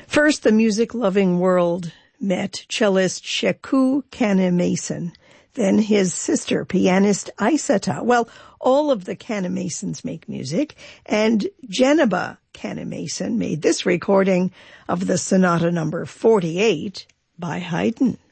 First, the music-loving world met cellist Sheku Canna-Mason, then his sister, pianist Aissata. Well, all of the Canna-Masons make music, and Geneba Canna-Mason made this recording of the Sonata number 48 by Haydn.